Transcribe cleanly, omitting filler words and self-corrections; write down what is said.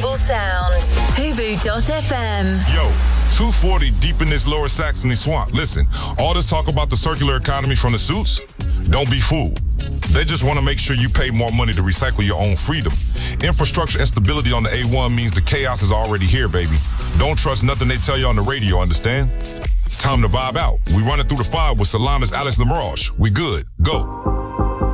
global sound. Hubu.fm. Yo, 240 deep in this Lower Saxony swamp. Listen, all this talk about the circular economy from the suits, don't be fooled. They just want to make sure you pay more money to recycle your own freedom. Infrastructure and stability on the A1 means the chaos is already here, baby. Don't trust nothing they tell you on the radio, understand? Time to vibe out. We running through the fire with Salama's Alex Lamarche. We good. Go.